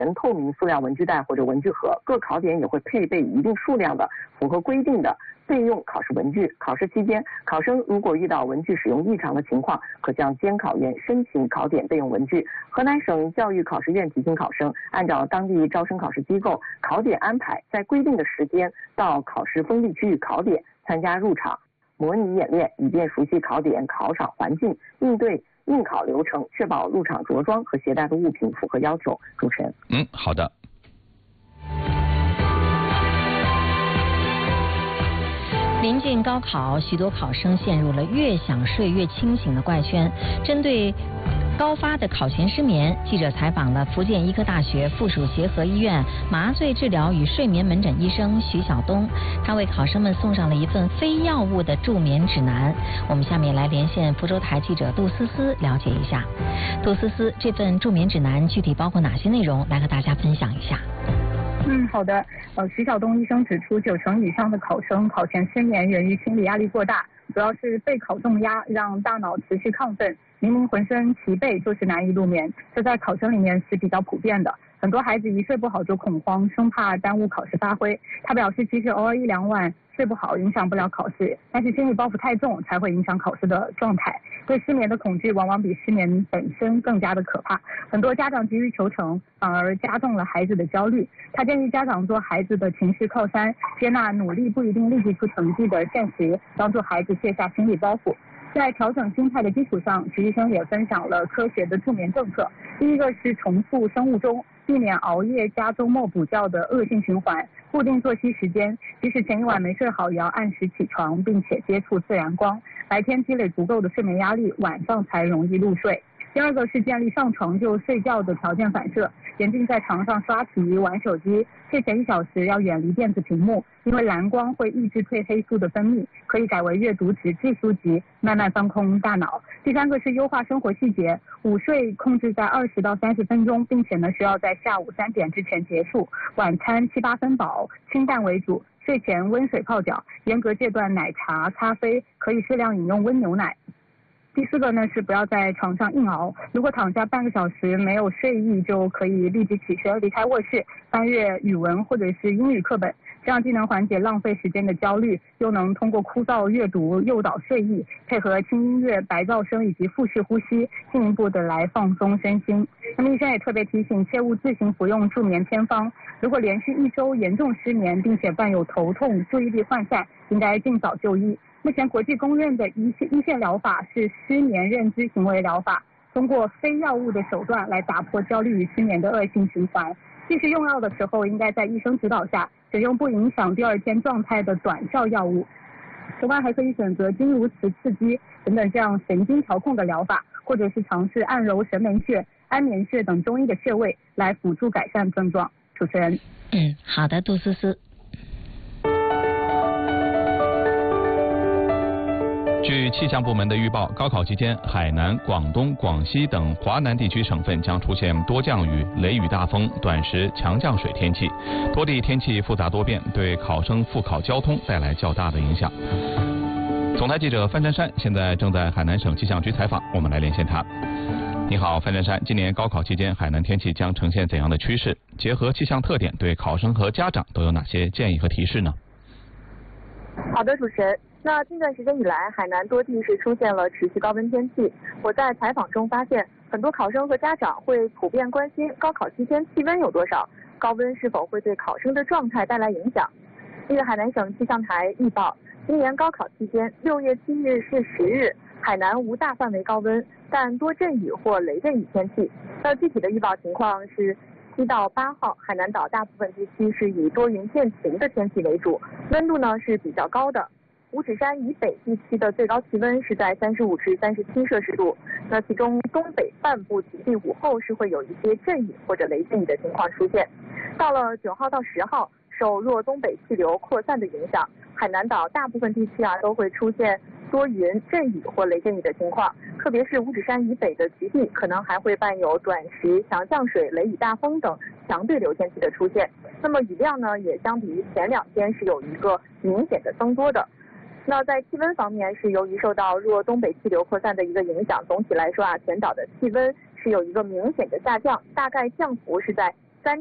全透明塑料文具袋或者文具盒，各考点也会配备一定数量的符合规定的备用考试文具。考试期间，考生如果遇到文具使用异常的情况，可向监考员申请考点备用文具。河南省教育考试院提醒考生，按照当地招生考试机构考点安排，在规定的时间到考试封闭区域考点参加入场模拟演练，以便熟悉考点考场环境，应对应考流程，确保入场着装和携带的物品符合要求。主持人， 好的。 临近高考，许多考生陷入了越想睡越清醒的怪圈。针对高发的考前失眠，记者采访了福建医科大学附属协和医院麻醉治疗与睡眠门诊医生徐晓东，他为考生们送上了一份非药物的助眠指南。我们下面来连线福州台记者杜思思了解一下。杜思思，这份助眠指南具体包括哪些内容？来和大家分享一下。 好的。徐晓东医生指出，90%以上的考生考前失眠源于心理压力过大，主要是备考重压让大脑持续亢奋，明明浑身疲惫就是难以入眠，这在考生里面是比较普遍的。很多孩子一睡不好就恐慌，生怕耽误考试发挥。他表示，其实偶尔1、2晚睡不好影响不了考试，但是心理包袱太重才会影响考试的状态。对失眠的恐惧往往比失眠本身更加的可怕。很多家长急于求成，反而加重了孩子的焦虑。他建议家长做孩子的情绪靠山，接纳努力不一定立即出成绩的现实，帮助孩子卸下心理包袱。在调整心态的基础上，徐医生也分享了科学的助眠政策。第一个是重塑生物钟，避免熬夜加周末补觉的恶性循环，固定作息时间，即使前一晚没睡好，也要按时起床，并且接触自然光，白天积累足够的睡眠压力，晚上才容易入睡。第二个是建立上床就睡觉的条件反射，严禁在床上刷题、玩手机，睡前1小时要远离电子屏幕，因为蓝光会抑制褪黑素的分泌，可以改为阅读纸质书籍，慢慢放空大脑。第三个是优化生活细节，午睡控制在20到30分钟，并且需要在下午3点之前结束，晚餐7、8分饱，清淡为主，睡前温水泡脚，严格戒断奶茶、咖啡，可以适量饮用温牛奶。第四个是不要在床上硬熬，如果躺下半个小时没有睡意，就可以立即起身离开卧室，翻阅语文或者是英语课本，这样既能缓解浪费时间的焦虑，又能通过枯燥阅读诱导睡意，配合轻音乐、白噪声以及腹式呼吸，进一步的来放松身心。那么医生也特别提醒，切勿自行服用助眠偏方，如果连续1周严重失眠，并且伴有头痛、注意力涣散，应该尽早就医。目前国际公认的一线疗法是失眠认知行为疗法，通过非药物的手段来打破焦虑与失眠的恶性循环。即使用药的时候，应该在医生指导下使用不影响第2天状态的短效药物。此外，还可以选择经颅磁刺激等等这样神经调控的疗法，或者是尝试按揉神门穴、安眠穴等中医的穴位来辅助改善症状。主持人， 好的，杜思思。 据气象部门的预报，高考期间，海南、广东、广西等华南地区省份将出现多降雨、雷雨大风、短时强降水天气，多地天气复杂多变，对考生复考交通带来较大的影响。总台记者范珊珊现在正在海南省气象局采访，我们来连线他。你好，范珊珊，今年高考期间，海南天气将呈现怎样的趋势？结合气象特点，对考生和家长都有哪些建议和提示呢？ 好的，主持人。那近段时间以来，海南多地是出现了持续高温天气。我在采访中发现，很多考生和家长会普遍关心高考期间气温有多少，高温是否会对考生的状态带来影响。据海南省气象台预报，今年高考期间6月7日至10日，海南无大范围高温，但多阵雨或雷阵雨天气。那具体的预报情况是，7到8号，海南岛大部分地区是以多云见晴的天气为主，温度是比较高的。五指山以北地区的最高气温是在35至37摄氏度，那其中东北半部及其午后是会有一些阵雨或者雷阵雨的情况出现。到了9号到10号，受弱东北气流扩散的影响，海南岛大部分地区都会出现多云、阵雨或雷阵雨的情况，特别是五指山以北的局地可能还会伴有短时强降水、雷雨大风等强对流天气的出现。那么雨量也相比于前2天是有一个明显的增多的。那在气温方面，是由于受到弱东北气流扩散的一个影响，总体来说全岛的气温是有一个明显的下降，大概降幅是在